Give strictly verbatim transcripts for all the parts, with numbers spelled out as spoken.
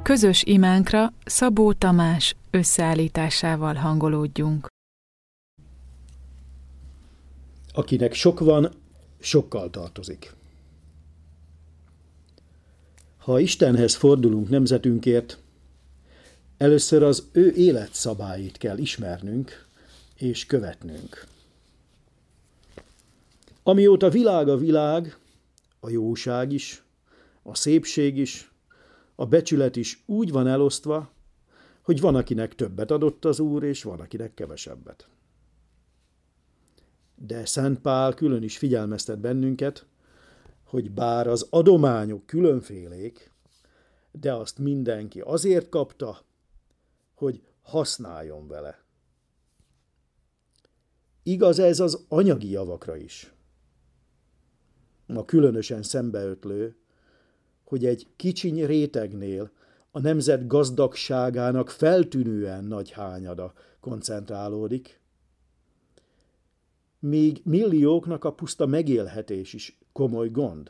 Közös imánkra Szabó Tamás összeállításával hangolódjunk. Akinek sok van, sokkal tartozik. Ha Istenhez fordulunk nemzetünkért, először az ő életszabályait kell ismernünk és követnünk. Amióta világ a világ, a jóság is, a szépség is, a becsület is úgy van elosztva, hogy van, akinek többet adott az Úr, és van, akinek kevesebbet. De Szent Pál külön is figyelmeztet bennünket, hogy bár az adományok különfélék, de azt mindenki azért kapta, hogy használjon vele. Igaz ez az anyagi javakra is. Ma különösen szembeötlő, hogy egy kicsiny rétegnél a nemzet gazdagságának feltűnően nagy hányada koncentrálódik, míg millióknak a puszta megélhetés is komoly gond.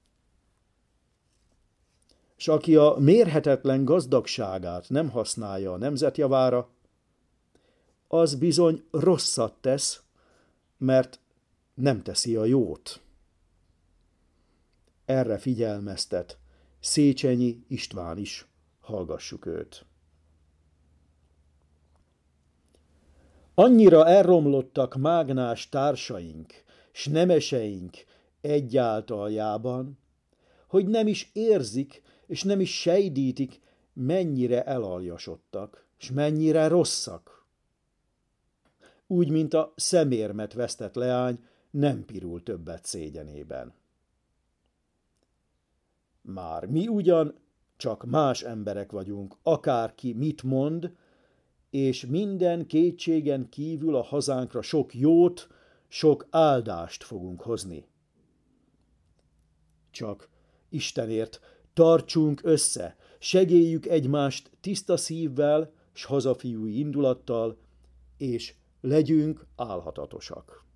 És aki a mérhetetlen gazdagságát nem használja a nemzet javára, az bizony rosszat tesz, mert nem teszi a jót. Erre figyelmeztet Széchenyi István is, hallgassuk őt. Annyira elromlottak mágnás társaink, s nemeseink egyáltaljában, hogy nem is érzik, és nem is sejdítik, mennyire elaljasodtak, s mennyire rosszak. Úgy, mint a szemérmet vesztett leány nem pirul többet szégyenében. Már mi ugyan csak más emberek vagyunk, akárki mit mond, és minden kétségen kívül a hazánkra sok jót, sok áldást fogunk hozni. Csak Istenért tartsunk össze, segéljük egymást tiszta szívvel s hazafiúi indulattal, és legyünk álhatatosak.